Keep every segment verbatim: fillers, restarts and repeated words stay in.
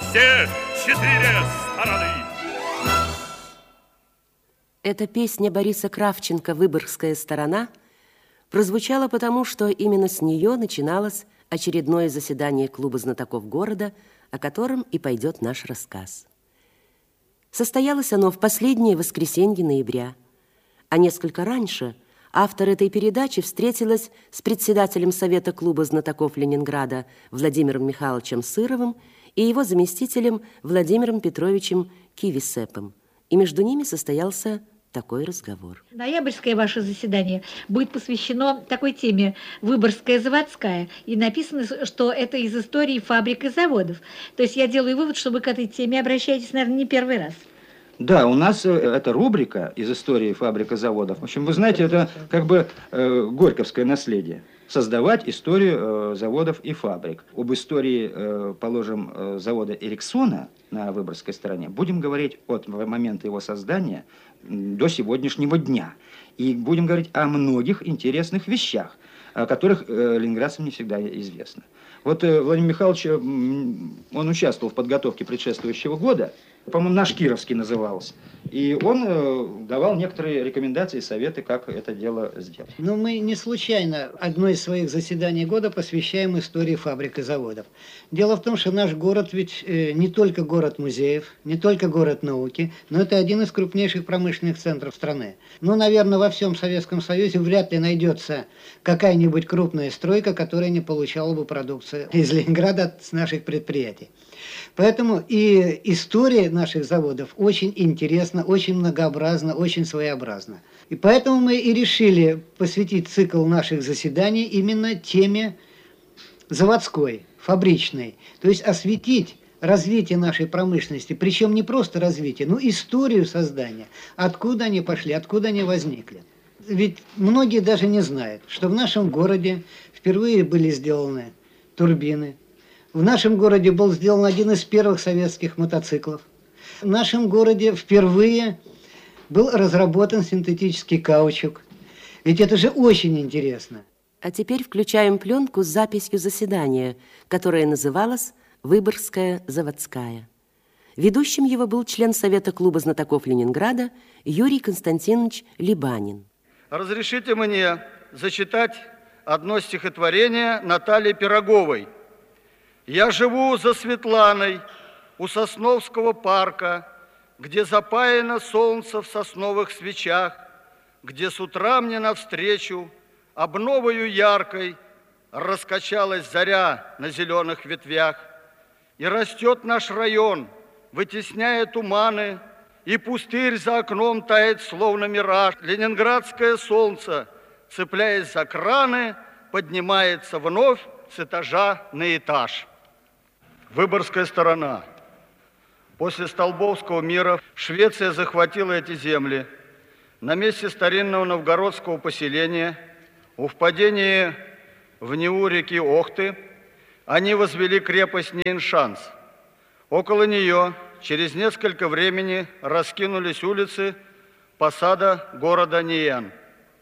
все четыре стороны. Эта песня Бориса Кравченко «Выборгская сторона» прозвучала потому, что именно с нее начиналось очередное заседание клуба знатоков города, о котором и пойдет наш рассказ. Состоялось оно в последнее воскресенье ноября, а несколько раньше автор этой передачи встретилась с председателем Совета клуба знатоков Ленинграда Владимиром Михайловичем Сыровым и его заместителем Владимиром Петровичем Кивисепом, и между ними состоялся такой разговор. Ноябрьское ваше заседание будет посвящено такой теме «Выборгская заводская». И написано, что это из истории фабрик и заводов. То есть я делаю вывод, что вы к этой теме обращаетесь, наверное, не первый раз. Да, у нас эта рубрика из истории фабрик и заводов. В общем, вы знаете, это как бы э, горьковское наследие. Создавать историю э, заводов и фабрик. Об истории, э, положим, э, завода Эриксона на Выборгской стороне будем говорить от момента его создания до сегодняшнего дня. И будем говорить о многих интересных вещах, о которых э, ленинградцам не всегда известно. Вот э, Владимир Михайлович, э, он участвовал в подготовке предшествующего года, по-моему, наш Кировский назывался. И он э, давал некоторые рекомендации, советы, как это дело сделать. Но мы не случайно одно из своих заседаний года посвящаем истории фабрик и заводов. Дело в том, что наш город ведь э, не только город музеев, не только город науки, но это один из крупнейших промышленных центров страны. Ну, наверное, во всем Советском Союзе вряд ли найдется какая-нибудь крупная стройка, которая не получала бы продукцию из Ленинграда с наших предприятий. Поэтому и история наших заводов очень интересна, очень многообразна, очень своеобразна. И поэтому мы и решили посвятить цикл наших заседаний именно теме заводской, фабричной. То есть осветить развитие нашей промышленности, причем не просто развитие, но историю создания, откуда они пошли, откуда они возникли. Ведь многие даже не знают, что в нашем городе впервые были сделаны турбины. В нашем городе был сделан один из первых советских мотоциклов. В нашем городе впервые был разработан синтетический каучук. Ведь это же очень интересно. А теперь включаем пленку с записью заседания, которое называлось «Выборгская заводская». Ведущим его был член Совета клуба знатоков Ленинграда Юрий Константинович Либанин. Разрешите мне зачитать одно стихотворение Натальи Пироговой. «Я живу за Светланой у Сосновского парка, где запаяно солнце в сосновых свечах, где с утра мне навстречу обновою яркой раскачалась заря на зеленых ветвях. И растет наш район, вытесняя туманы, и пустырь за окном тает, словно мираж. Ленинградское солнце, цепляясь за краны, поднимается вновь с этажа на этаж». Выборгская сторона. После Столбовского мира Швеция захватила эти земли. На месте старинного новгородского поселения, у впадения в Неву реки Охты, они возвели крепость Нейншанс. Около нее через несколько времени раскинулись улицы посада города Ниен.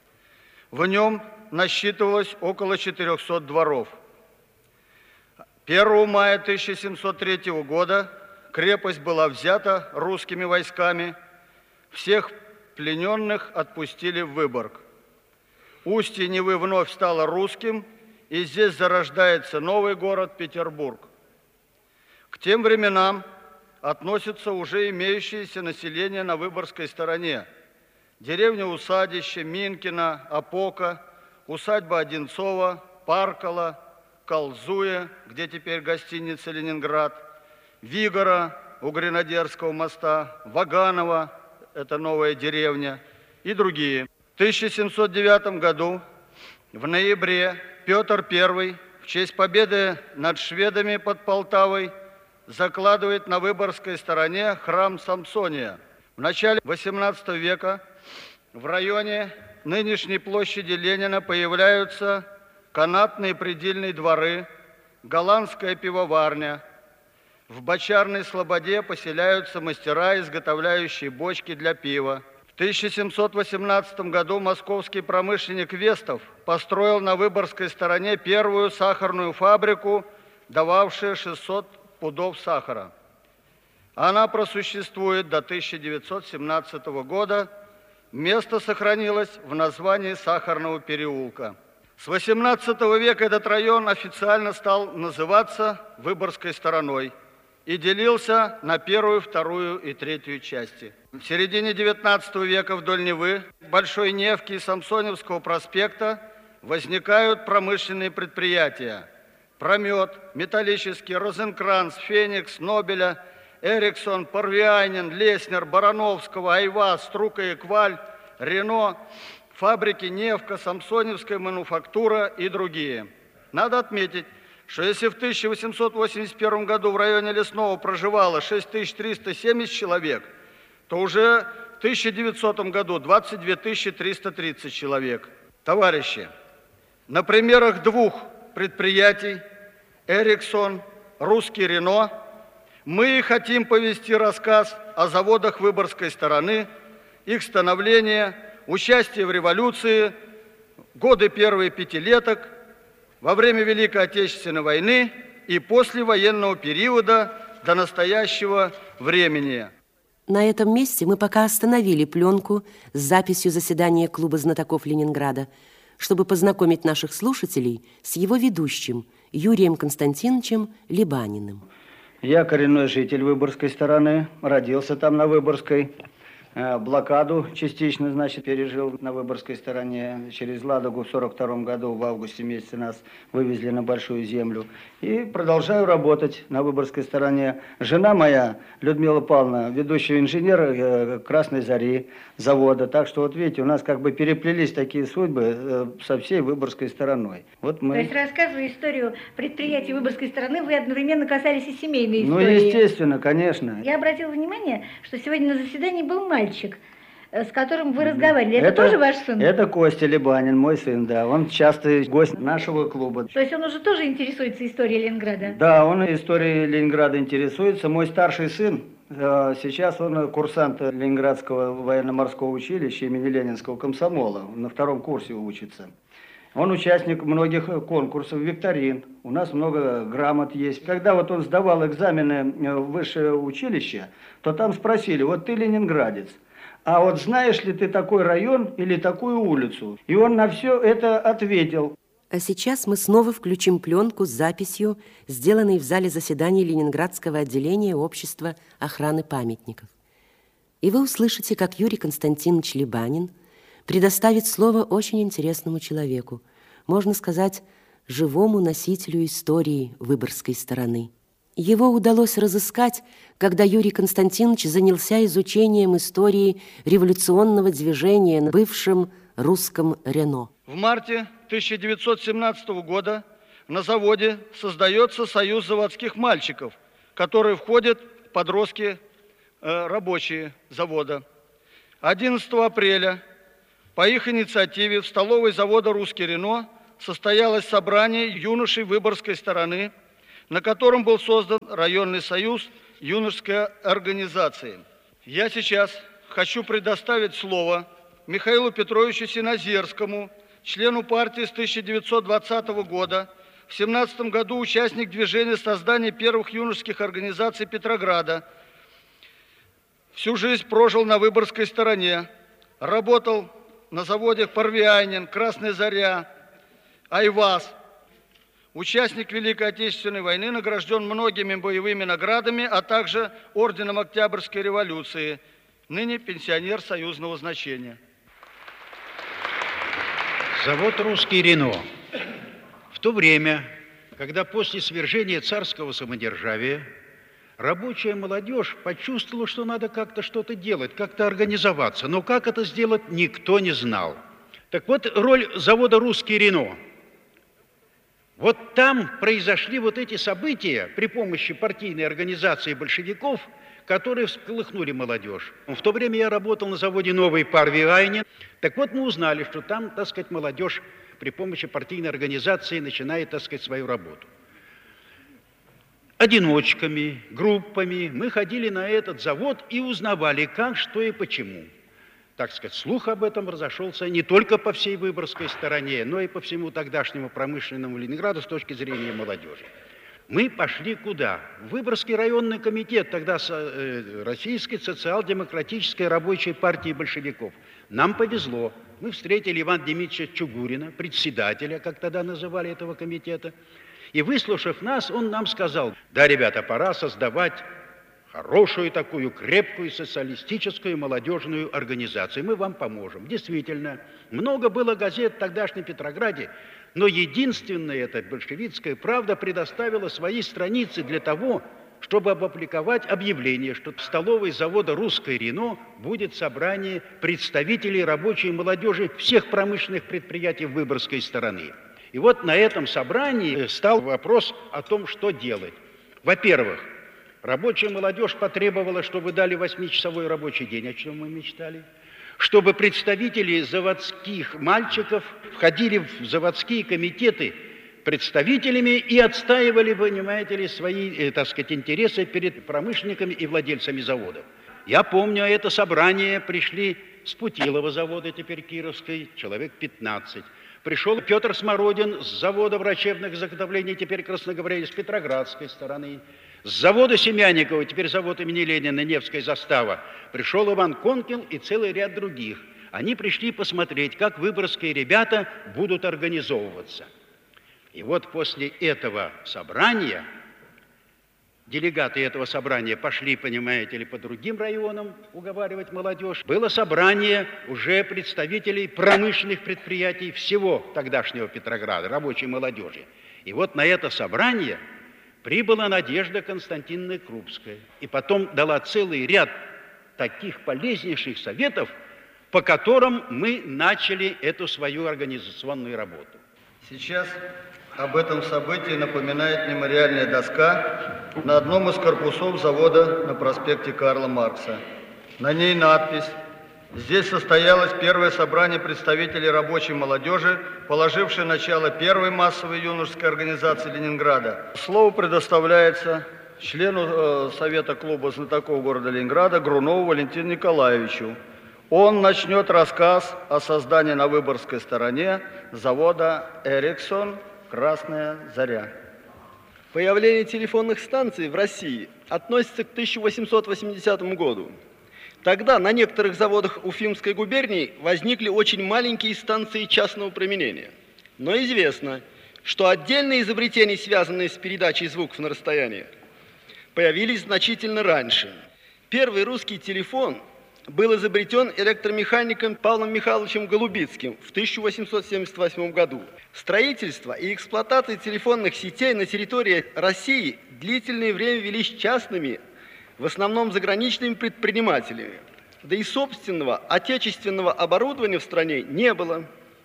В нем насчитывалось около четырехсот дворов. первого мая тысяча семьсот третьего года крепость была взята русскими войсками. Всех плененных отпустили в Выборг. Устье Невы вновь стало русским, и здесь зарождается новый город Петербург. К тем временам относятся уже имеющееся население на Выборгской стороне. Деревня Усадище, Минкино, Опока, усадьба Одинцова, Паркола, Колзуя, где теперь гостиница «Ленинград», Вигора у Гренадерского моста, Ваганова, это новая деревня, и другие. В тысяча семьсот девятом году, в ноябре, Петр Первый в честь победы над шведами под Полтавой закладывает на Выборгской стороне храм Самсония. В начале восемнадцатого века в районе нынешней площади Ленина появляются канатные предельные дворы, голландская пивоварня. В Бочарной слободе поселяются мастера, изготовляющие бочки для пива. В тысяча семьсот восемнадцатом году московский промышленник Вестов построил на Выборгской стороне первую сахарную фабрику, дававшую шестьсот пудов сахара. Она просуществует до тысяча девятьсот семнадцатого года. Место сохранилось в названии Сахарного переулка. С восемнадцатого века этот район официально стал называться Выборгской стороной и делился на первую, вторую и третью части. В середине девятнадцатого века вдоль Невы, Большой Невки и Самсоневского проспекта возникают промышленные предприятия. Промет, Металлический, Розенкранц, Феникс, Нобеля, Эриксон, Парвианин, Леснер, Барановского, Айваз, Струка и Кваль, Рено, фабрики Невка, Самсоневская мануфактура и другие. Надо отметить, что если в тысяча восемьсот восемьдесят первом году в районе Лесного проживало шесть тысяч триста семьдесят человек, то уже в тысяча девятисотом году двадцать две тысячи триста тридцать человек. Товарищи, на примерах двух предприятий Эриксон, Русский Рено мы хотим повести рассказ о заводах Выборгской стороны, их становления, участие в революции, годы первых пятилеток, во время Великой Отечественной войны и после военного периода до настоящего времени. На этом месте мы пока остановили пленку с записью заседания Клуба знатоков Ленинграда, чтобы познакомить наших слушателей с его ведущим Юрием Константиновичем Либаниным. Я коренной житель Выборгской стороны, родился там на Выборгской. Блокаду частично, значит, пережил на Выборгской стороне. Через Ладогу в сорок втором году в августе месяце нас вывезли на Большую Землю. И продолжаю работать на Выборгской стороне. Жена моя, Людмила Павловна, ведущий инженер Красной Зари завода. Так что, вот видите, у нас как бы переплелись такие судьбы со всей Выборгской стороной. Вот мы... То есть, рассказывая историю предприятий Выборгской стороны, вы одновременно касались и семейной истории. Ну, естественно, конечно. Я обратила внимание, что сегодня на заседании был мальчик, с которым вы разговаривали. Это, это тоже ваш сын? Это Костя Либанин, мой сын, да. Он частый гость нашего клуба. То есть он уже тоже интересуется историей Ленинграда? Да, он историей Ленинграда интересуется. Мой старший сын, сейчас он курсант Ленинградского военно-морского училища имени Ленинского комсомола. На втором курсе учится. Он участник многих конкурсов, викторин. У нас много грамот есть. Когда вот он сдавал экзамены в высшее училище, то там спросили: вот ты ленинградец, а вот знаешь ли ты такой район или такую улицу? И он на все это ответил. А сейчас мы снова включим пленку с записью, сделанной в зале заседаний Ленинградского отделения Общества охраны памятников. И вы услышите, как Юрий Константинович Либанин предоставит слово очень интересному человеку, можно сказать, живому носителю истории Выборгской стороны. Его удалось разыскать, когда Юрий Константинович занялся изучением истории революционного движения на бывшем русском Рено. В марте тысяча девятьсот семнадцатого года на заводе создается союз заводских мальчиков, которые входят в подростки э, рабочие завода. одиннадцатого апреля по их инициативе в столовой завода «Русский Рено» состоялось собрание юношей Выборгской стороны, на котором был создан районный союз юношеской организации. Я сейчас хочу предоставить слово Михаилу Петровичу Синозерскому, члену партии с тысяча девятьсот двадцатого года, в семнадцатом году участник движения создания первых юношеских организаций Петрограда. Всю жизнь прожил на Выборгской стороне, работал на заводах Парвианин, Красная Заря, Айваз. Участник Великой Отечественной войны, награжден многими боевыми наградами, а также орденом Октябрьской революции. Ныне пенсионер союзного значения. Завод «Русский Рено». В то время, когда после свержения царского самодержавия рабочая молодежь почувствовала, что надо как-то что-то делать, как-то организоваться. Но как это сделать, никто не знал. Так вот, роль завода «Русский Рено». Вот там произошли вот эти события при помощи партийной организации большевиков, которые всколыхнули молодежь. В то время я работал на заводе «Новый Парвианин». Так вот, мы узнали, что там, так сказать, молодежь при помощи партийной организации начинает, так сказать, свою работу. Одиночками, группами мы ходили на этот завод и узнавали, как, что и почему. Так сказать, слух об этом разошелся не только по всей Выборгской стороне, но и по всему тогдашнему промышленному Ленинграду с точки зрения молодежи. мы пошли куда? В Выборгский районный комитет тогда Российской социал-демократической рабочей партии большевиков. Нам повезло. Мы встретили Ивана Демидовича Чугурина, председателя, как тогда называли этого комитета. И выслушав нас, он нам сказал: да, ребята, пора создавать хорошую такую крепкую социалистическую молодежную организацию. Мы вам поможем. Действительно, много было газет в тогдашнем Петрограде, но единственная эта большевистская правда предоставила свои страницы для того, чтобы опубликовать объявление, что в столовой завода «Русское Рено» будет собрание представителей рабочей молодежи всех промышленных предприятий Выборгской стороны. И вот на этом собрании стал вопрос о том, что делать. Во-первых, рабочая молодежь потребовала, чтобы дали восьмичасовой рабочий день, о чем мы мечтали, чтобы представители заводских мальчиков входили в заводские комитеты представителями и отстаивали, понимаете ли, свои, э, так сказать, интересы перед промышленниками и владельцами заводов. Я помню, это собрание пришли с Путилова завода, теперь Кировской, человек пятнадцать. Пришел Петр Смородин с завода врачебных изготовлений, теперь, красно говоря, с Петроградской стороны. С завода Семянникова, теперь завод имени Ленина, Невская застава, пришел Иван Конкин и целый ряд других. Они пришли посмотреть, как выборгские ребята будут организовываться. И вот после этого собрания, делегаты этого собрания пошли, понимаете ли, по другим районам уговаривать молодежь. Было собрание уже представителей промышленных предприятий всего тогдашнего Петрограда, рабочей молодежи. И вот на это собрание прибыла Надежда Константиновна Крупская. И потом дала целый ряд таких полезнейших советов, по которым мы начали эту свою организационную работу. Сейчас об этом событии напоминает мемориальная доска на одном из корпусов завода на проспекте Карла Маркса. На ней надпись: «Здесь состоялось первое собрание представителей рабочей молодежи, положившее начало первой массовой юношеской организации Ленинграда». Слово предоставляется члену э, Совета клуба знатоков города Ленинграда Грунову Валентину Николаевичу. Он начнет рассказ о создании на Выборгской стороне завода «Эриксон. Красная заря». Появление телефонных станций в России относится к тысяча восемьсот восьмидесятому году. Тогда на некоторых заводах Уфимской губернии возникли очень маленькие станции частного применения. Но известно, что отдельные изобретения, связанные с передачей звуков на расстояние, появились значительно раньше. Первый русский телефон был изобретен электромехаником Павлом Михайловичем Голубицким в тысяча восемьсот семьдесят восьмом году. Строительство и эксплуатация телефонных сетей на территории России длительное время велись частными, в основном заграничными предпринимателями. Да и собственного отечественного оборудования в стране не было.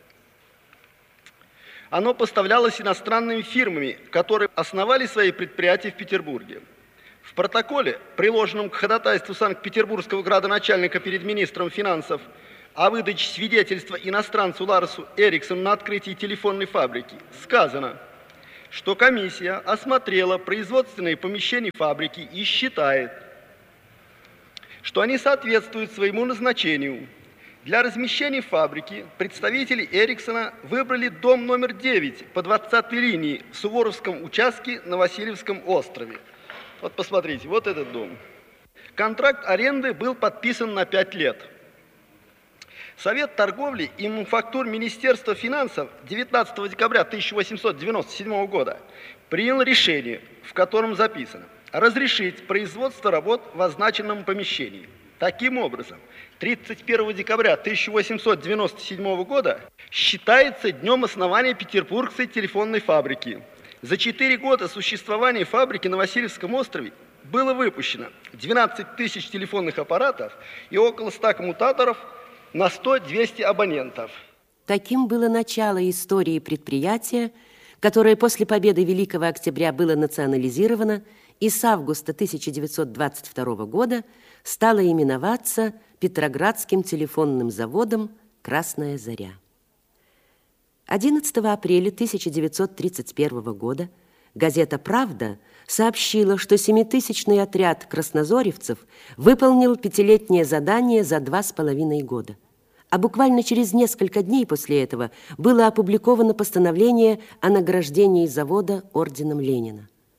Оно поставлялось иностранными фирмами, которые основали свои предприятия в Петербурге. В протоколе, приложенном к ходатайству Санкт-Петербургского градоначальника перед министром финансов о выдаче свидетельства иностранцу Ларсу Эриксону на открытии телефонной фабрики, сказано, что комиссия осмотрела производственные помещения фабрики и считает, что они соответствуют своему назначению. Для размещения фабрики представители Эриксона выбрали дом номер девять по двадцатой линии в Суворовском участке на Васильевском острове. Вот посмотрите, вот этот дом. Контракт аренды был подписан на пять лет. Совет торговли и мануфактур Министерства финансов девятнадцатого декабря тысяча восемьсот девяносто седьмого года принял решение, в котором записано: разрешить производство работ в означенном помещении. Таким образом, тридцать первого декабря тысяча восемьсот девяносто седьмого года считается днем основания Петербургской телефонной фабрики. За четыре года существования фабрики на Васильевском острове было выпущено двенадцать тысяч телефонных аппаратов и около ста коммутаторов на сто-двести абонентов. Таким было начало истории предприятия, которое после победы Великого Октября было национализировано и с августа тысяча девятьсот двадцать второго года стало именоваться Петроградским телефонным заводом «Красная заря». одиннадцатого апреля тысяча девятьсот тридцать первого года газета «Правда» сообщила, что семитысячный отряд краснозоревцев выполнил пятилетнее задание за два с половиной года. А буквально через несколько дней после этого было опубликовано постановление о награждении завода орденом Ленина.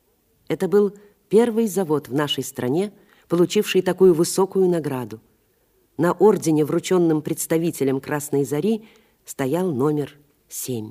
Это был первый завод в нашей стране, получивший такую высокую награду. На ордене, врученном представителям Красной Зари, стоял номер семь.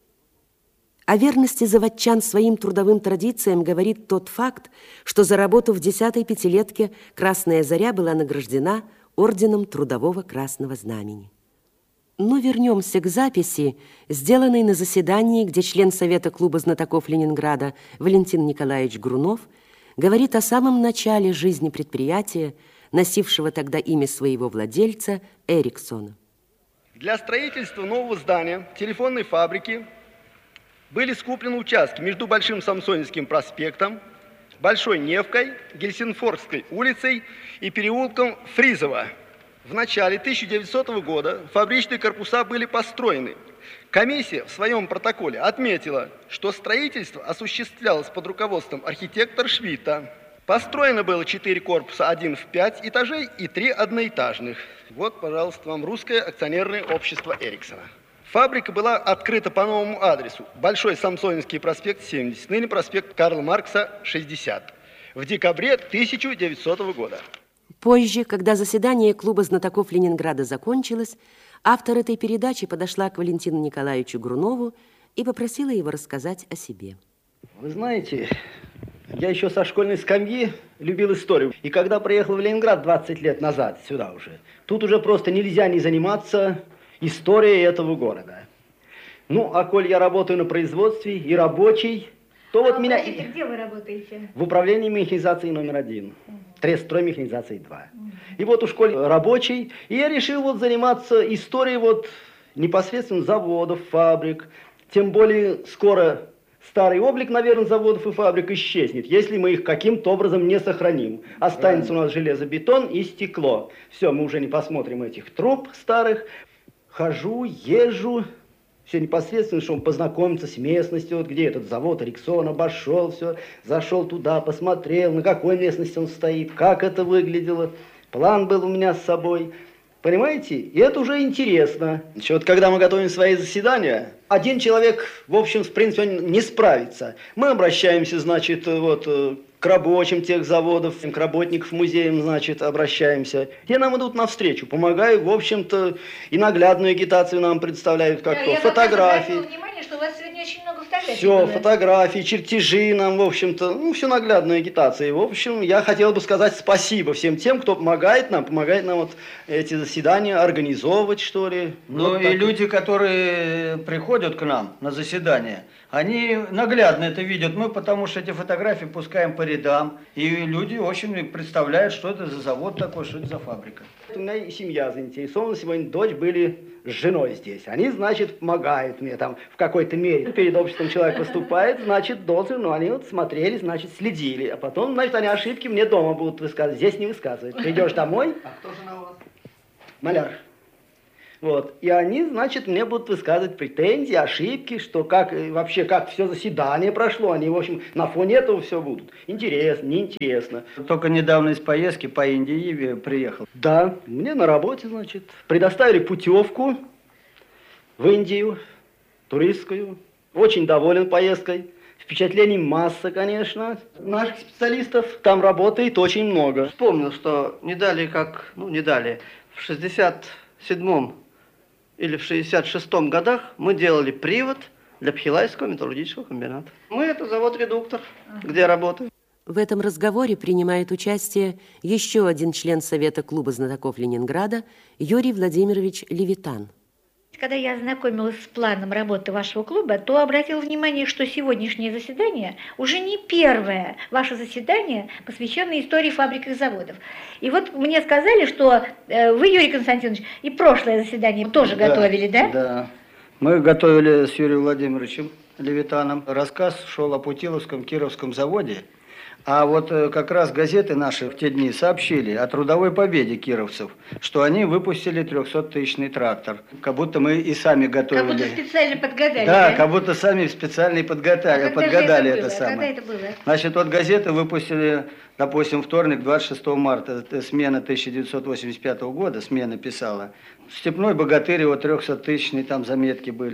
О верности заводчан своим трудовым традициям говорит тот факт, что за работу в десятой пятилетке Красная Заря была награждена орденом Трудового Красного Знамени. Но вернемся к записи, сделанной на заседании, где член Совета клуба знатоков Ленинграда Валентин Николаевич Грунов говорит о самом начале жизни предприятия, носившего тогда имя своего владельца Эриксона. Для строительства нового здания телефонной фабрики были скуплены участки между Большим Самсоневским проспектом, Большой Невкой, Гельсинфордской улицей и переулком Фризова. В начале тысяча девятисотого года фабричные корпуса были построены. Комиссия в своем протоколе отметила, что строительство осуществлялось под руководством архитектора Швита. Построено было четыре корпуса, один в пять этажей и три одноэтажных. Вот, пожалуйста, вам русское акционерное общество Эриксона. Фабрика была открыта по новому адресу. Большой Самсоневский проспект, семьдесят, ныне проспект Карла Маркса, шестьдесят. В декабре тысяча девятисотого года. Позже, когда заседание клуба знатоков Ленинграда закончилось, автор этой передачи подошла к Валентину Николаевичу Грунову и попросила его рассказать о себе. Вы знаете, я еще со школьной скамьи любил историю. И когда приехал в Ленинград двадцать лет назад, сюда уже, тут уже просто нельзя не заниматься историей этого города. Ну, а коль я работаю на производстве и рабочий, то а вот меня... Подождите, где вы работаете? В управлении механизации номер один. Трестрой механизации два. И вот у школы рабочий, и я решил вот заниматься историей вот непосредственно заводов, фабрик. Тем более скоро старый облик, наверное, заводов и фабрик исчезнет, если мы их каким-то образом не сохраним. Останется у нас железобетон и стекло. Все, мы уже не посмотрим этих труб старых. Хожу, езжу, все непосредственно, чтобы познакомиться с местностью, вот где этот завод Эриксон, обошел все, зашел туда, посмотрел, на какой местности он стоит, как это выглядело. План был у меня с собой. Понимаете? И это уже интересно. Значит, вот когда мы готовим свои заседания, один человек, в общем, в принципе, он не справится. Мы обращаемся, значит, вот к рабочим тех заводов, к работникам музеям, значит, обращаемся. Те нам идут навстречу, помогают, в общем-то, и наглядную агитацию нам представляют, как то, фотографии. Я внимание, что у вас сегодня очень много фотографий. Все, фотографии, чертежи нам, в общем-то, ну, все наглядную агитацию. В общем, я хотел бы сказать спасибо всем тем, кто помогает нам, помогает нам вот эти заседания организовывать, что ли. Ну, вот и люди, которые приходят к нам на заседания, они наглядно это видят. Мы потому что эти фотографии пускаем по рядам, и люди очень представляют, что это за завод такой, что это за фабрика. У меня и семья заинтересована. Сегодня дочь были с женой здесь. Они, значит, помогают мне там в какой-то мере. Перед обществом человек выступает, значит, должен, ну, они вот смотрели, значит, следили. А потом, значит, они ошибки мне дома будут высказывать. Здесь не высказывают. Придешь домой. А кто же на вас? Маляр. Вот. И они, значит, мне будут высказывать претензии, ошибки, что как вообще, как все заседание прошло. Они, в общем, на фоне этого все будут. Интересно, неинтересно. Только недавно из поездки по Индии приехал. Да, мне на работе, значит, предоставили путевку в Индию, туристскую. Очень доволен поездкой. Впечатлений масса, конечно. Наших специалистов там работает очень много. Вспомнил, что не далее как, ну не далее, в шестьдесят седьмом или в шестьдесят шестом годах мы делали привод для Пхилайского металлургического комбината. Мы это завод-редуктор, где я работаю. В этом разговоре принимает участие еще один член Совета клуба знатоков Ленинграда Юрий Владимирович Левитан. Когда я ознакомилась с планом работы вашего клуба, то обратила внимание, что сегодняшнее заседание уже не первое ваше заседание, посвященное истории фабрик и заводов. И вот мне сказали, что вы, Юрий Константинович, и прошлое заседание тоже да, готовили, да? Да. Мы готовили с Юрием Владимировичем Левитаном. Рассказ шел о Путиловском Кировском заводе. А вот как раз газеты наши в те дни сообщили о трудовой победе кировцев, что они выпустили трехсоттысячный трактор. Как будто мы и сами готовили. Как будто специально подгадали, да? Да, как будто сами специально подгадали, а подгадали это, это было? самое. Когда это было? Значит, вот газеты выпустили, допустим, вторник, двадцать шестого марта, это смена тысяча девятьсот восемьдесят пятого года, смена писала. Степной богатырь, его трехсоттысячный там заметки были.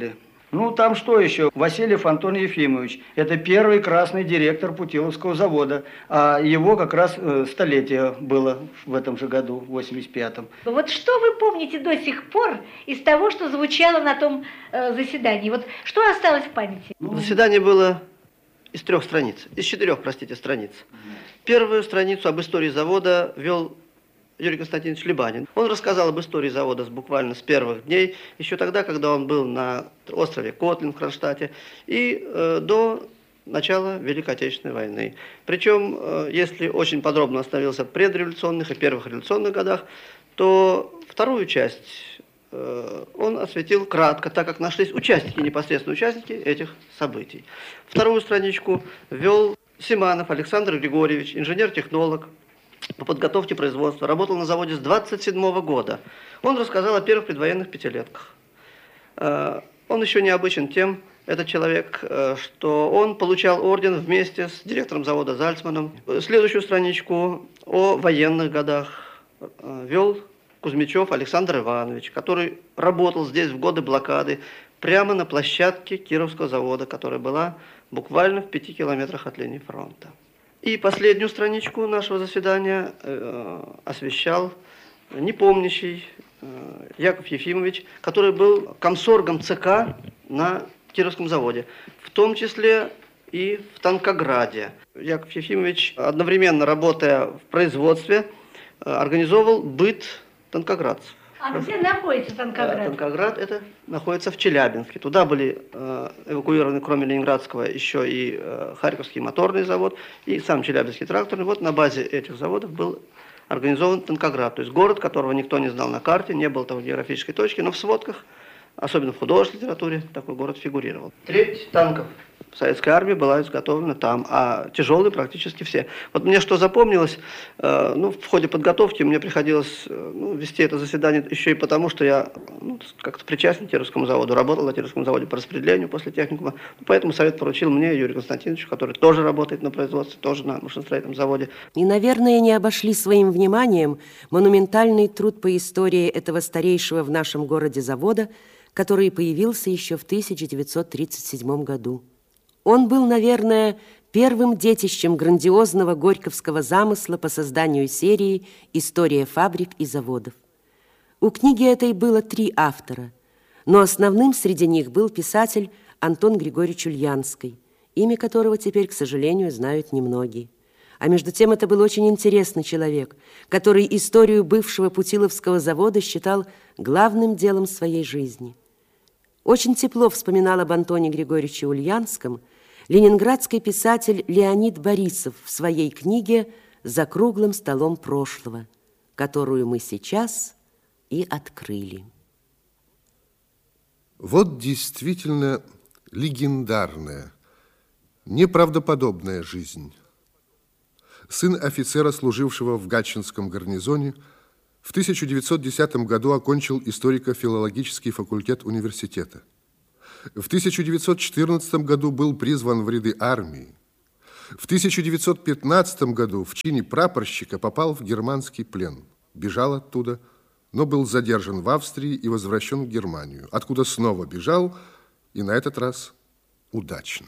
Ну, там что еще? Васильев Антон Ефимович. Это первый красный директор Путиловского завода. А его как раз э, столетие было в этом же году, в восемьдесят пятом. Вот что вы помните до сих пор из того, что звучало на том э, заседании? Вот что осталось в памяти? Заседание было из трех страниц, из четырех, простите, страниц. Первую страницу об истории завода вел Юрий Константинович Либанин. Он рассказал об истории завода с буквально с первых дней, еще тогда, когда он был на острове Котлин в Кронштадте, и э, до начала Великой Отечественной войны. Причем, э, если очень подробно остановился в предреволюционных и первых революционных годах, то вторую часть э, он осветил кратко, так как нашлись участники, непосредственно участники этих событий. Вторую страничку вел Симанов Александр Григорьевич, инженер-технолог, по подготовке производства, работал на заводе с двадцать седьмого года. Он рассказал о первых предвоенных пятилетках. Он еще необычен тем, этот человек, что он получал орден вместе с директором завода Зальцманом. Следующую страничку о военных годах вел Кузьмичев Александр Иванович, который работал здесь в годы блокады прямо на площадке Кировского завода, которая была буквально в пяти километрах от линии фронта. И последнюю страничку нашего заседания э, освещал непомнящий э, Яков Ефимович, который был комсоргом ЦК на Кировском заводе, в том числе и в Танкограде. Яков Ефимович, одновременно работая в производстве, э, организовывал быт танкоградцев. А где находится Танкоград? Танкоград это находится в Челябинске. Туда были э, эвакуированы, кроме Ленинградского, еще и э, Харьковский моторный завод и сам Челябинский тракторный. Вот на базе этих заводов был организован Танкоград, то есть город, которого никто не знал на карте, не было там географической точки, но в сводках, особенно в художественной литературе, такой город фигурировал. Треть танков советской армии была изготовлена там, а тяжелые практически все. Вот мне что запомнилось, э, ну, в ходе подготовки мне приходилось э, ну, вести это заседание еще и потому, что я ну, как-то причастен к Кировскому заводу, работал на Кировском заводе по распределению после техникума, поэтому совет поручил мне, Юрию Константиновичу, который тоже работает на производстве, тоже на машиностроительном заводе. И, наверное, не обошли своим вниманием монументальный труд по истории этого старейшего в нашем городе завода, который появился еще в тысяча девятьсот тридцать седьмом году. Он был, наверное, первым детищем грандиозного горьковского замысла по созданию серии «История фабрик и заводов». У книги этой было три автора, но основным среди них был писатель Антон Григорьевич Ульянский, имя которого теперь, к сожалению, знают немногие. А между тем это был очень интересный человек, который историю бывшего Путиловского завода считал главным делом своей жизни. Очень тепло вспоминал об Антоне Григорьевиче Ульянском ленинградский писатель Леонид Борисов в своей книге «За круглым столом прошлого», которую мы сейчас и открыли. Вот действительно легендарная, неправдоподобная жизнь. Сын офицера, служившего в Гатчинском гарнизоне, в тысяча девятьсот десятом году окончил историко-филологический факультет университета. В тысяча девятьсот четырнадцатом году был призван в ряды армии. В тысяча девятьсот пятнадцатом году в чине прапорщика попал в германский плен. Бежал оттуда, но был задержан в Австрии и возвращен в Германию, откуда снова бежал, и на этот раз удачно.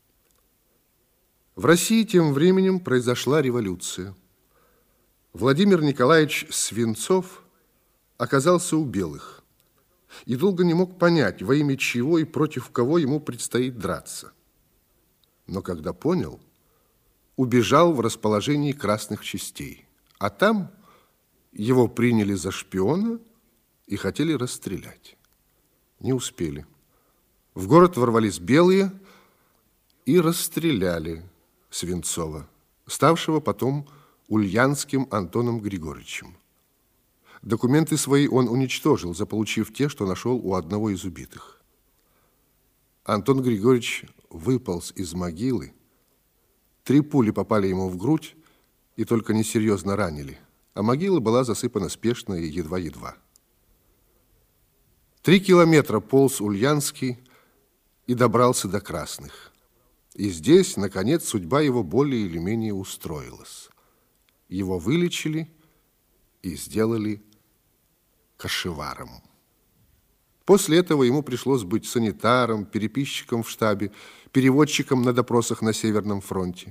В России тем временем произошла революция. Владимир Николаевич Свинцов оказался у белых и долго не мог понять, во имя чего и против кого ему предстоит драться. Но когда понял, убежал в расположении красных частей, а там его приняли за шпиона и хотели расстрелять. Не успели. В город ворвались белые и расстреляли Свинцова, ставшего потом Ульянским Антоном Григорьевичем. Документы свои он уничтожил, заполучив те, что нашел у одного из убитых. Антон Григорьевич выполз из могилы. Три пули попали ему в грудь и только несерьезно ранили, а могила была засыпана спешно и едва-едва. Три километра полз Ульянский и добрался до красных. И здесь, наконец, судьба его более или менее устроилась. Его вылечили и сделали кошеваром. После этого ему пришлось быть санитаром, переписчиком в штабе, переводчиком на допросах на Северном фронте.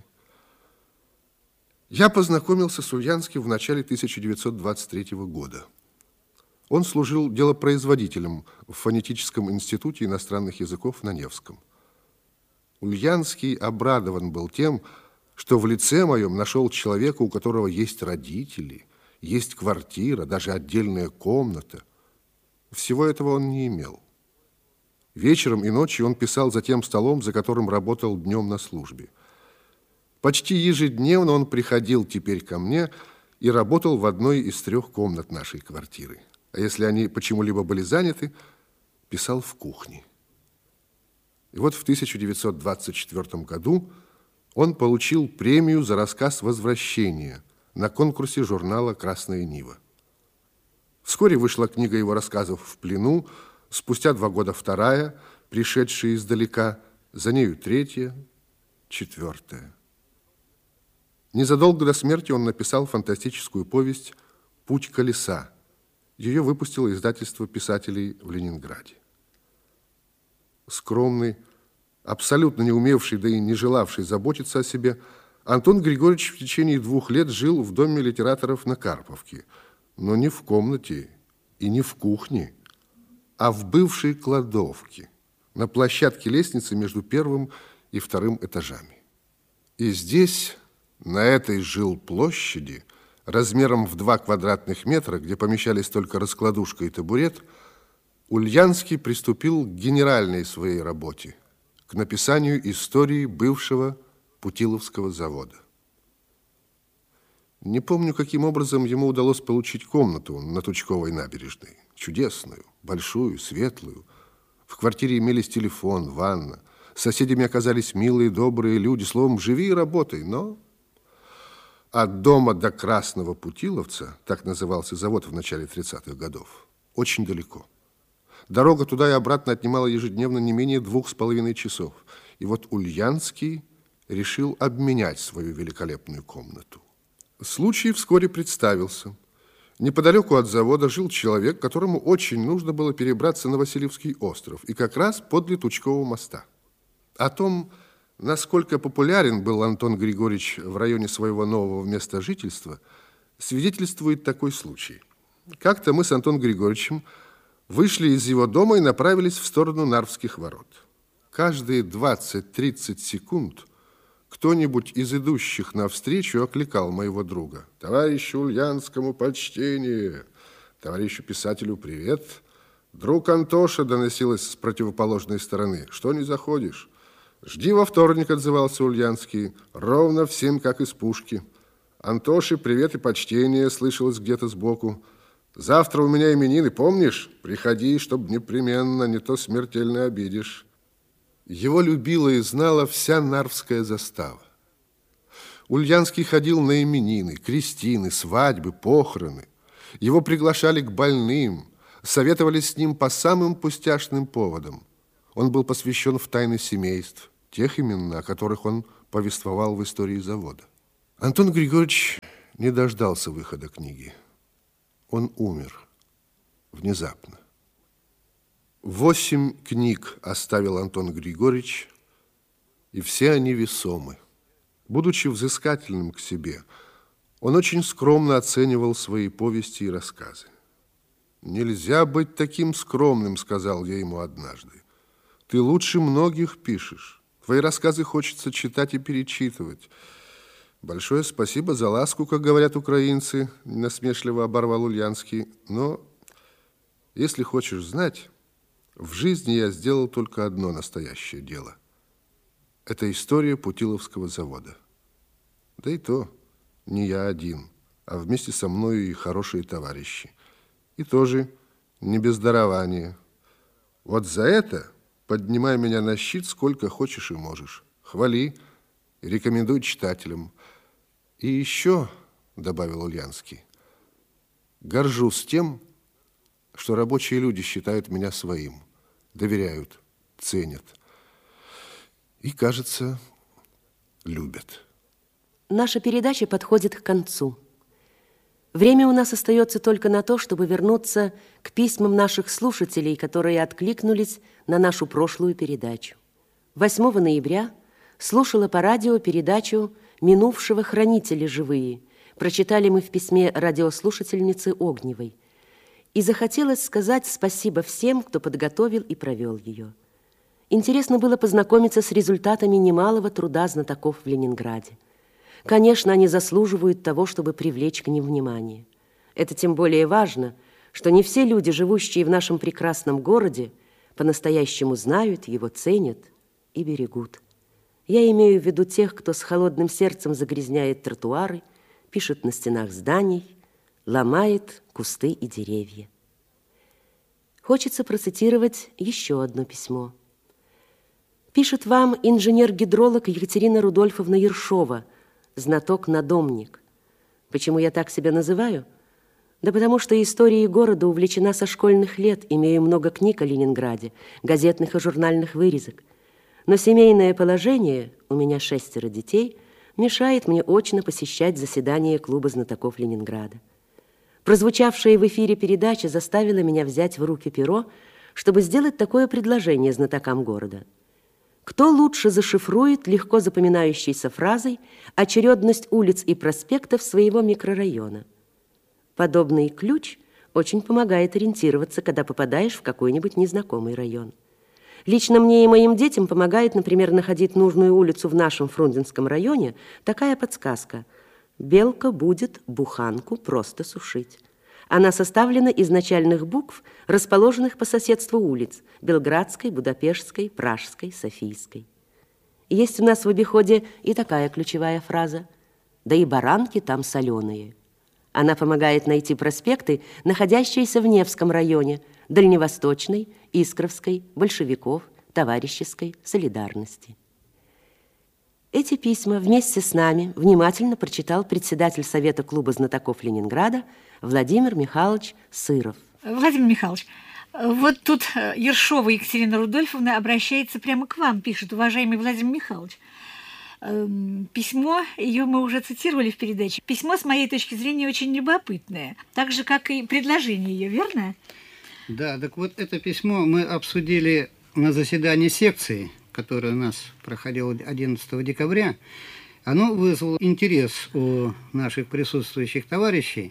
Я познакомился с Ульянским в начале тысяча девятьсот двадцать третьего года. Он служил делопроизводителем в Фонетическом институте иностранных языков на Невском. Ульянский обрадован был тем, что в лице моем нашел человека, у которого есть родители, есть квартира, даже отдельная комната. Всего этого он не имел. Вечером и ночью он писал за тем столом, за которым работал днем на службе. Почти ежедневно он приходил теперь ко мне и работал в одной из трех комнат нашей квартиры. А если они почему-либо были заняты, писал в кухне. И вот в тысяча девятьсот двадцать четвёртом году он получил премию за рассказ «Возвращение» на конкурсе журнала «Красная Нива». Вскоре вышла книга его рассказов «В плену», спустя два года вторая, пришедшая издалека, за нею третья, четвертая. Незадолго до смерти он написал фантастическую повесть «Путь колеса». Ее выпустило издательство писателей в Ленинграде. Скромный, абсолютно не умевший, да и не желавший заботиться о себе, Антон Григорьевич в течение двух лет жил в доме литераторов на Карповке, но не в комнате и не в кухне, а в бывшей кладовке, на площадке лестницы между первым и вторым этажами. И здесь, на этой жилплощади, размером в два квадратных метра, где помещались только раскладушка и табурет, Ульянский приступил к генеральной своей работе, к написанию истории бывшего Путиловского завода. Не помню, каким образом ему удалось получить комнату на Тучковой набережной. Чудесную, большую, светлую. В квартире имелись телефон, ванна. Соседями оказались милые, добрые люди. Словом, живи и работай, но... От дома до Красного Путиловца, так назывался завод в начале тридцатых годов, очень далеко. Дорога туда и обратно отнимала ежедневно не менее двух с половиной часов. И вот Ульянский решил обменять свою великолепную комнату. Случай вскоре представился. Неподалеку от завода жил человек, которому очень нужно было перебраться на Васильевский остров, и как раз подле Тучкового моста. О том, насколько популярен был Антон Григорьевич в районе своего нового места жительства, свидетельствует такой случай. Как-то мы с Антоном Григорьевичем вышли из его дома и направились в сторону Нарвских ворот. Каждые двадцать-тридцать секунд кто-нибудь из идущих навстречу окликал моего друга. «Товарищу Ульянскому почтение! Товарищу писателю привет! Друг Антоша!» доносилось с противоположной стороны. «Что не заходишь?» «Жди во вторник», отзывался Ульянский, ровно в семь, как из пушки. «Антоше привет и почтение», слышалось где-то сбоку. «Завтра у меня именины, помнишь? Приходи, чтоб непременно, не то смертельно обидишь». Его любила и знала вся нарвская застава. Ульянский ходил на именины, крестины, свадьбы, похороны. Его приглашали к больным, советовались с ним по самым пустяшным поводам. Он был посвящен в тайны семейств, тех именно, о которых он повествовал в истории завода. Антон Григорьевич не дождался выхода книги. Он умер внезапно. Восемь книг оставил Антон Григорьевич, и все они весомы. Будучи взыскательным к себе, он очень скромно оценивал свои повести и рассказы. «Нельзя быть таким скромным», — сказал я ему однажды. «Ты лучше многих пишешь. Твои рассказы хочется читать и перечитывать». «Большое спасибо за ласку, как говорят украинцы», — насмешливо оборвал Ульянский. «Но, если хочешь знать, в жизни я сделал только одно настоящее дело. Это история Путиловского завода. Да и то не я один, а вместе со мной и хорошие товарищи. И тоже не без дарования. Вот за это поднимай меня на щит сколько хочешь и можешь. Хвали, рекомендуй читателям. И еще, добавил Ульянский, горжусь тем, что рабочие люди считают меня своим, доверяют, ценят и, кажется, любят. Наша передача подходит к концу. Время у нас остается только на то, чтобы вернуться к письмам наших слушателей, которые откликнулись на нашу прошлую передачу. восьмого ноября слушала по радио передачу «Минувшего хранители живые». Прочитали мы в письме радиослушательницы Огневой. И захотелось сказать спасибо всем, кто подготовил и провел ее. Интересно было познакомиться с результатами немалого труда знатоков в Ленинграде. Конечно, они заслуживают того, чтобы привлечь к ним внимание. Это тем более важно, что не все люди, живущие в нашем прекрасном городе, по-настоящему знают его, ценят и берегут. Я имею в виду тех, кто с холодным сердцем загрязняет тротуары, пишет на стенах зданий, ломает кусты и деревья. Хочется процитировать еще одно письмо. Пишет вам инженер-гидролог Екатерина Рудольфовна Ершова, знаток-надомник. Почему я так себя называю? Да потому что историей города увлечена со школьных лет, имею много книг о Ленинграде, газетных и журнальных вырезок. Но семейное положение, у меня шестеро детей, мешает мне очно посещать заседания клуба знатоков Ленинграда. Прозвучавшая в эфире передача заставила меня взять в руки перо, чтобы сделать такое предложение знатокам города. Кто лучше зашифрует легко запоминающейся фразой очередность улиц и проспектов своего микрорайона? Подобный ключ очень помогает ориентироваться, когда попадаешь в какой-нибудь незнакомый район. Лично мне и моим детям помогает, например, находить нужную улицу в нашем Фрунзенском районе такая подсказка: «Белка будет буханку просто сушить». Она составлена из начальных букв, расположенных по соседству улиц – Белградской, Будапештской, Пражской, Софийской. Есть у нас в обиходе и такая ключевая фраза: «Да и баранки там соленые». Она помогает найти проспекты, находящиеся в Невском районе – Дальневосточной, Искровской, Большевиков, Товарищеской, Солидарности. Эти письма вместе с нами внимательно прочитал председатель Совета клуба знатоков Ленинграда Владимир Михайлович Сыров. Владимир Михайлович, вот тут Ершова Екатерина Рудольфовна обращается прямо к вам, пишет: уважаемый Владимир Михайлович. Письмо, ее мы уже цитировали в передаче. Письмо, с моей точки зрения, очень любопытное, так же, как и предложение ее, верно? Да, так вот это письмо мы обсудили на заседании секции, которое у нас проходило одиннадцатого декабря. Оно вызвало интерес у наших присутствующих товарищей.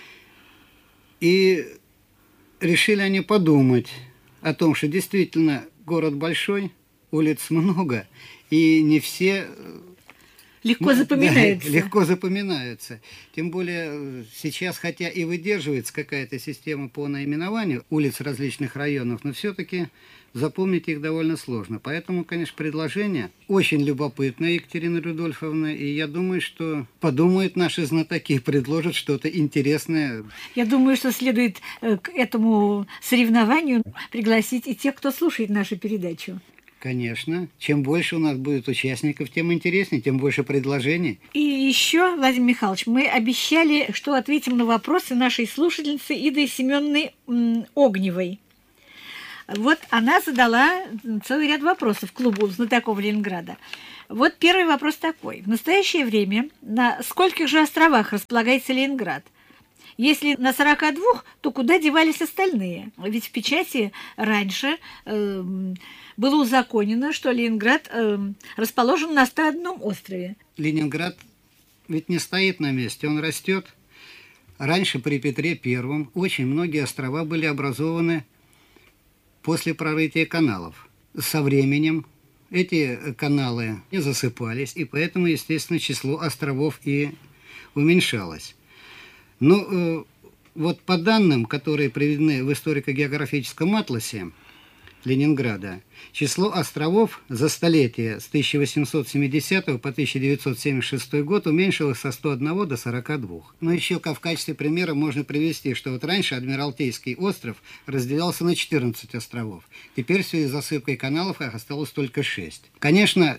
И решили они подумать о том, что действительно город большой, улиц много, и не все легко запоминаются. Да, легко запоминаются. Тем более сейчас, хотя и выдерживается какая-то система по наименованию улиц различных районов, но все-таки запомнить их довольно сложно. Поэтому, конечно, предложение очень любопытное, Екатерина Рудольфовна, и я думаю, что подумают наши знатоки, предложат что-то интересное. Я думаю, что следует к этому соревнованию пригласить и тех, кто слушает нашу передачу. Конечно. Чем больше у нас будет участников, тем интереснее, тем больше предложений. И еще, Владимир Михайлович, мы обещали, что ответим на вопросы нашей слушательницы Иды Семеновны Огневой. Вот она задала целый ряд вопросов клубу знатоков Ленинграда. Вот первый вопрос такой. В настоящее время на скольких же островах располагается Ленинград? Если на сорока двух, то куда девались остальные? Ведь в печати раньше э, было узаконено, что Ленинград э, расположен на ста одном острове. Ленинград ведь не стоит на месте, он растет. Раньше при Петре Первом очень многие острова были образованы после прорытия каналов. Со временем эти каналы не засыпались, и поэтому, естественно, число островов и уменьшалось. Ну, вот по данным, которые приведены в историко-географическом атласе Ленинграда, число островов за столетие с тысяча восемьсот семидесятого по тысяча девятьсот семьдесят шестой год уменьшилось со ста одного до сорока двух. Но еще в качестве примера можно привести, что вот раньше Адмиралтейский остров разделялся на четырнадцать островов. Теперь в связи с засыпкой каналов их осталось только шесть. Конечно,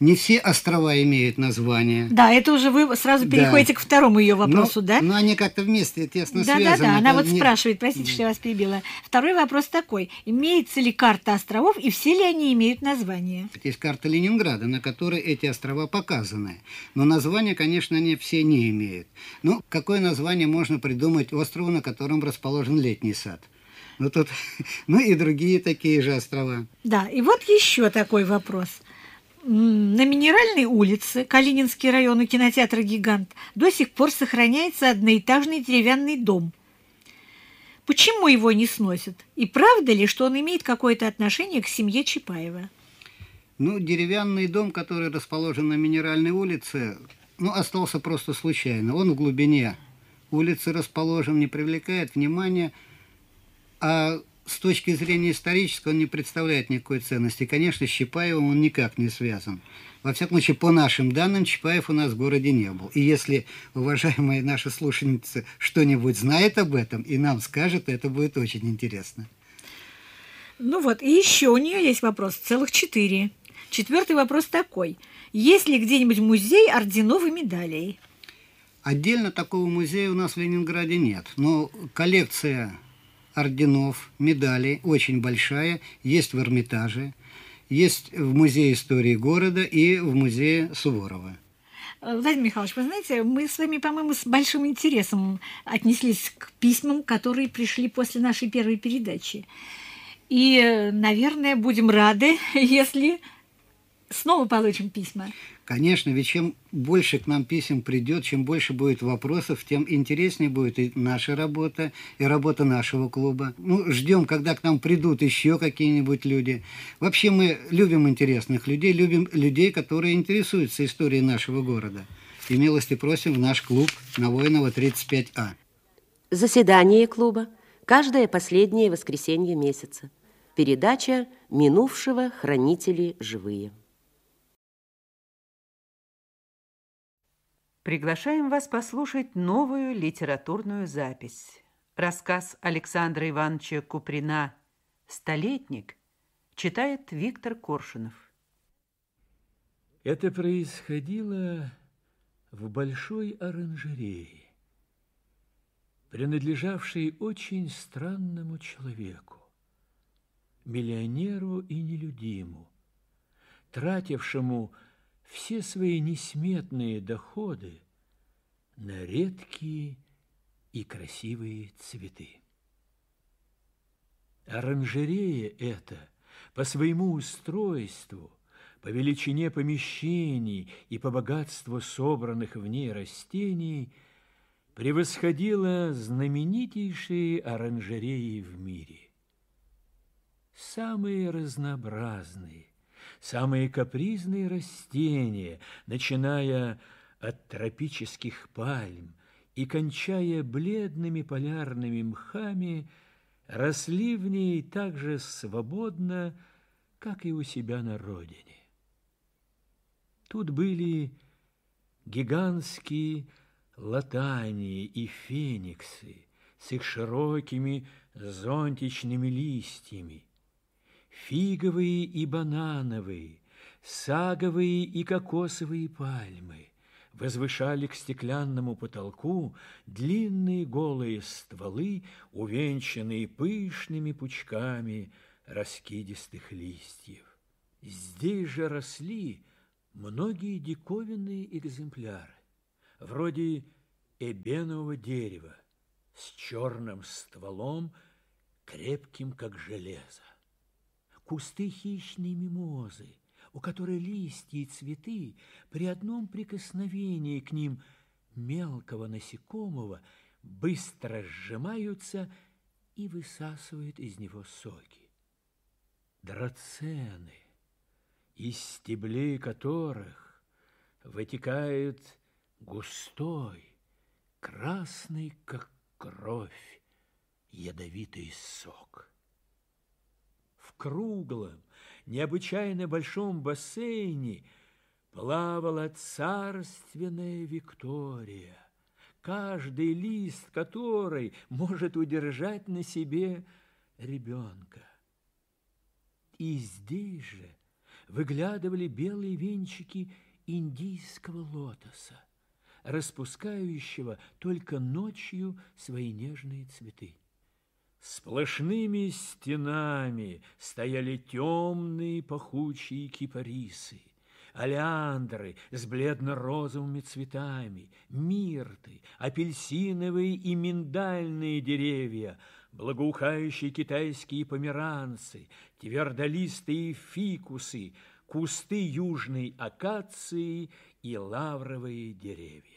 Не все острова имеют название. Да, это уже вы сразу переходите да. к второму ее вопросу, но, да? Но они как-то вместе тесно да, связаны. Да, да, она вот не... спрашивает, простите, да. что я вас перебила. Второй вопрос такой. Имеется ли карта островов и все ли они имеют название? Есть карта Ленинграда, на которой эти острова показаны. Но названия, конечно, они все не имеют. Ну, какое название можно придумать острову, на котором расположен летний сад? Ну, тут, ну и другие такие же острова. Да, и вот еще такой вопрос. На Минеральной улице, Калининский район, у кинотеатра «Гигант», до сих пор сохраняется одноэтажный деревянный дом. Почему его не сносят? И правда ли, что он имеет какое-то отношение к семье Чапаева? Ну, деревянный дом, который расположен на Минеральной улице, ну, остался просто случайно. Он в глубине улицы расположен, не привлекает внимания, а с точки зрения исторической он не представляет никакой ценности. Конечно, с Чапаевым он никак не связан. Во всяком случае, по нашим данным, Чапаев у нас в городе не был. И если уважаемая наша слушательница что-нибудь знает об этом и нам скажет, это будет очень интересно. Ну вот, и еще у нее есть вопрос, целых четыре. Четвертый вопрос такой. Есть ли где-нибудь музей орденов и медалей? Отдельно такого музея у нас в Ленинграде нет. Но коллекция орденов, медалей очень большая, есть в Эрмитаже, есть в Музее истории города и в Музее Суворова. Владимир Михайлович, вы знаете, мы с вами, по-моему, с большим интересом отнеслись к письмам, которые пришли после нашей первой передачи. И, наверное, будем рады, если снова получим письма. Конечно, ведь чем больше к нам писем придет, чем больше будет вопросов, тем интереснее будет и наша работа, и работа нашего клуба. Ну, ждем, когда к нам придут еще какие-нибудь люди. Вообще мы любим интересных людей, любим людей, которые интересуются историей нашего города. И милости просим в наш клуб на Воинова тридцать пять А. Заседание клуба каждое последнее воскресенье месяца. Передача минувшего «Хранители живые». Приглашаем вас послушать новую литературную запись. Рассказ Александра Ивановича Куприна «Столетник» читает Виктор Коршунов. Это происходило в большой оранжерее, принадлежавшей очень странному человеку, миллионеру и нелюдиму, тратившему все свои несметные доходы на редкие и красивые цветы. Оранжерея эта по своему устройству, по величине помещений и по богатству собранных в ней растений превосходила знаменитейшие оранжереи в мире. Самые разнообразные, самые капризные растения, начиная от тропических пальм и кончая бледными полярными мхами, росли в ней так же свободно, как и у себя на родине. Тут были гигантские латании и фениксы с их широкими зонтичными листьями, фиговые и банановые, саговые и кокосовые пальмы возвышали к стеклянному потолку длинные голые стволы, увенчанные пышными пучками раскидистых листьев. Здесь же росли многие диковинные экземпляры, вроде эбенового дерева с черным стволом, крепким как железо. Кусты хищной мимозы, у которой листья и цветы при одном прикосновении к ним мелкого насекомого быстро сжимаются и высасывают из него соки. Драцены, из стеблей которых вытекает густой, красный, как кровь, ядовитый сок. В круглом, необычайно большом бассейне плавала царственная Виктория, каждый лист которой может удержать на себе ребенка. И здесь же, выглядывали белые венчики индийского лотоса, распускающего только ночью свои нежные цветы. Сплошными стенами стояли темные пахучие кипарисы, олеандры с бледно-розовыми цветами, мирты, апельсиновые и миндальные деревья, благоухающие китайские померанцы, твердолистые фикусы, кусты южной акации и лавровые деревья.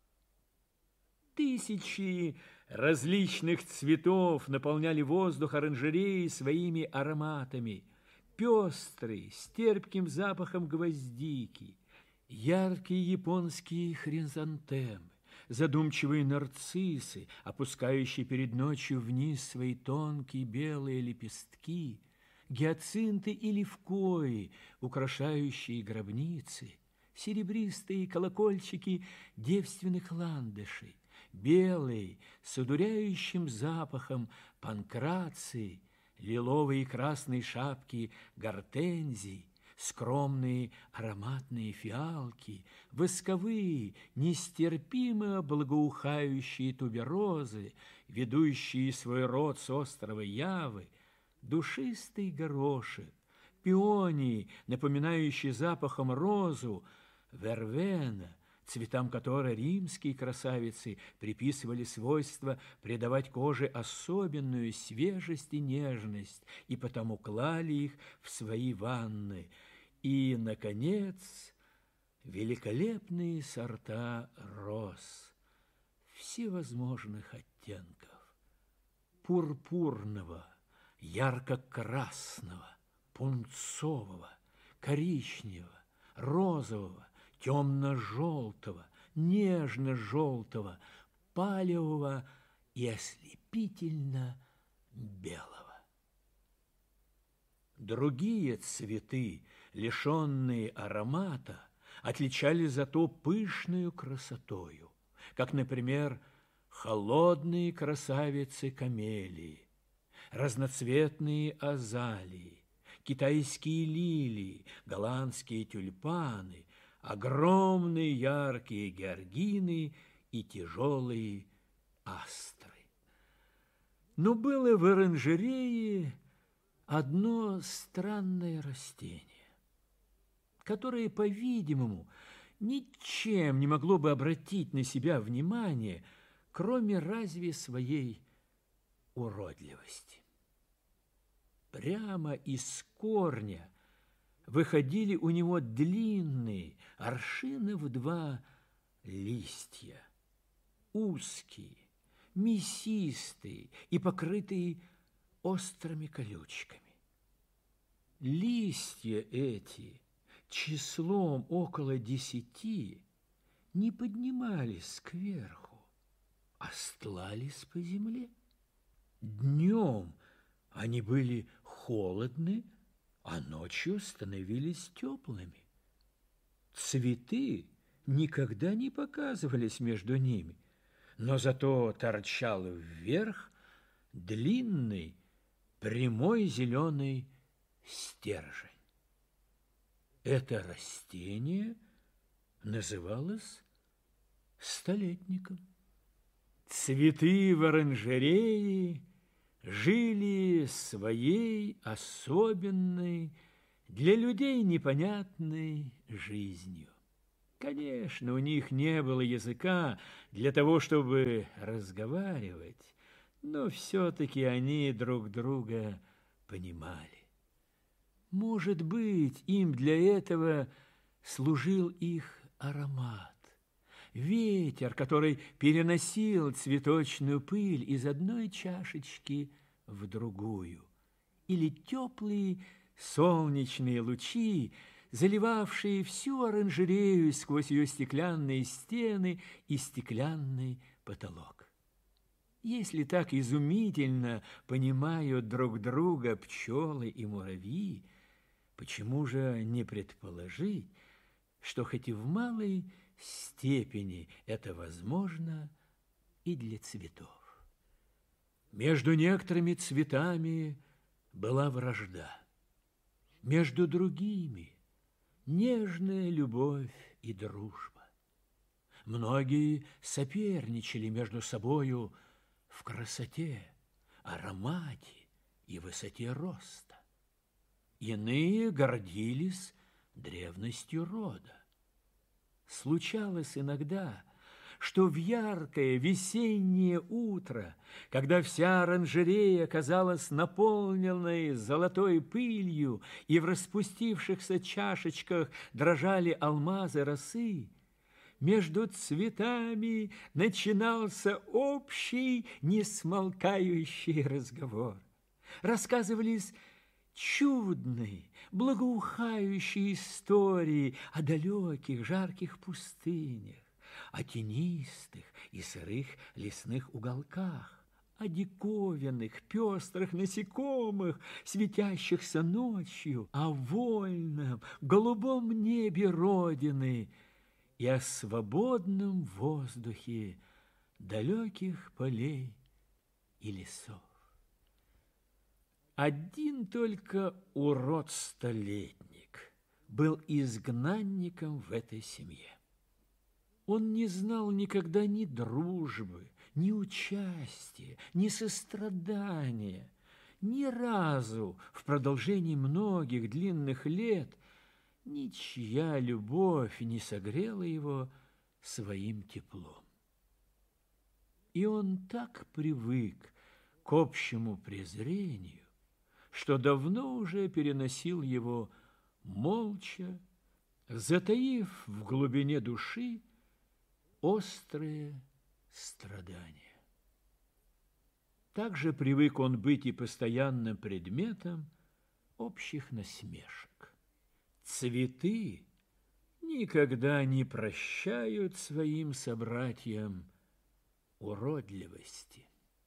Тысячи различных цветов наполняли воздух оранжереи своими ароматами. Пестрый, с терпким запахом гвоздики, яркие японские хризантемы, задумчивые нарциссы, опускающие перед ночью вниз свои тонкие белые лепестки, гиацинты и левкои, украшающие гробницы, серебристые колокольчики девственных ландышей, белые, с одуряющим запахом панкрации, лиловые и красные шапки гортензий, скромные ароматные фиалки, восковые, нестерпимо благоухающие туберозы, ведущие свой род с острова Явы, душистый горошек, пионии, напоминающие запахом розу, вервена, цветам которой римские красавицы приписывали свойство придавать коже особенную свежесть и нежность, и потому клали их в свои ванны. И, наконец, великолепные сорта роз всевозможных оттенков: пурпурного, ярко-красного, пунцового, коричневого, розового, темно-желтого, нежно-желтого, палевого и ослепительно-белого. Другие цветы, лишенные аромата, отличались зато пышную красотою, как, например, холодные красавицы-камелии, разноцветные азалии, китайские лилии, голландские тюльпаны, огромные яркие георгины и тяжелые астры. Но было в оранжерее одно странное растение, которое, по-видимому, ничем не могло бы обратить на себя внимание, кроме разве своей уродливости. Прямо из корня выходили у него длинные, аршина в два листья, узкие, мясистые и покрытые острыми колючками. Листья эти числом около десяти не поднимались кверху, а стлались по земле. Днем они были холодны, а ночью становились теплыми. Цветы никогда не показывались между ними, но зато торчал вверх длинный, прямой зеленый стержень. Это растение называлось столетником. Цветы в оранжерее жили своей особенной, для людей непонятной жизнью. Конечно, у них не было языка для того, чтобы разговаривать, но все-таки они друг друга понимали. Может быть, им для этого служил их аромат. Ветер, который переносил цветочную пыль из одной чашечки в другую, или теплые солнечные лучи, заливавшие всю оранжерею сквозь ее стеклянные стены и стеклянный потолок. Если так изумительно понимают друг друга пчелы и муравьи, почему же не предположить, что хоть и в малой степени это возможно и для цветов? Между некоторыми цветами была вражда, между другими нежная любовь и дружба. Многие соперничали между собою в красоте, аромате и высоте роста. Иные гордились древностью рода. Случалось иногда, что в яркое весеннее утро, когда вся оранжерея казалась наполненной золотой пылью и в распустившихся чашечках дрожали алмазы росы, между цветами начинался общий, несмолкающий разговор. Рассказывались чудные, благоухающие истории о далеких, жарких пустынях, о тенистых и сырых лесных уголках, о диковинных, пестрых насекомых, светящихся ночью, о вольном, голубом небе Родины и о свободном воздухе далеких полей и лесов. Один только урод-столетник был изгнанником в этой семье. Он не знал никогда ни дружбы, ни участия, ни сострадания. Ни разу в продолжении многих длинных лет ничья любовь не согрела его своим теплом. И он так привык к общему презрению, что давно уже переносил его молча, затаив в глубине души острые страдания. Также привык он быть и постоянным предметом общих насмешек. Цветы никогда не прощают своим собратьям уродливости.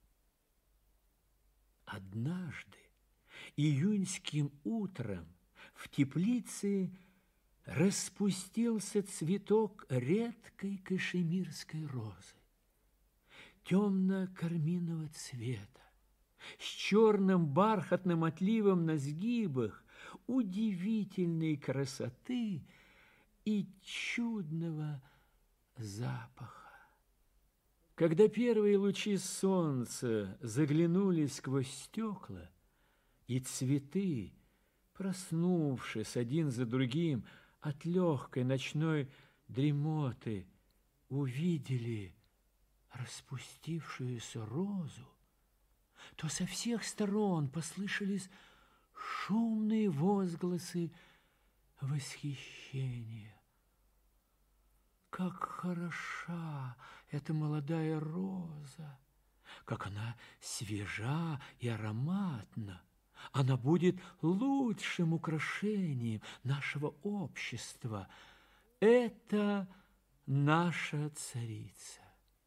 Однажды июньским утром в теплице распустился цветок редкой кашемирской розы, темно-карминного цвета, с черным бархатным отливом на сгибах, удивительной красоты и чудного запаха. Когда первые лучи солнца заглянули сквозь стекла, и цветы, проснувшись один за другим от легкой ночной дремоты, увидели распустившуюся розу, то со всех сторон послышались шумные возгласы восхищения. Как хороша эта молодая роза, как она свежа и ароматна! Она будет лучшим украшением нашего общества. Это наша царица.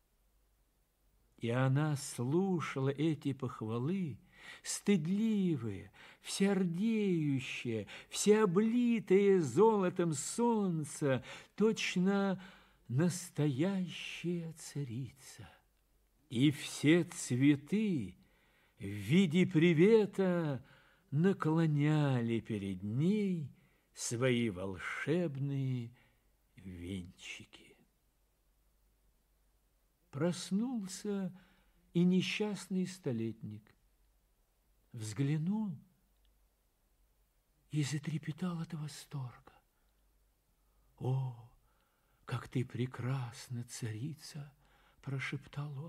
И она слушала эти похвалы, стыдливые, всеордеющие, всеоблитые золотом солнца, точно настоящая царица. И все цветы в виде привета наклоняли перед ней свои волшебные венчики. Проснулся и несчастный столетник, взглянул и затрепетал от восторга. «О, как ты прекрасна, царица!» – прошептал он.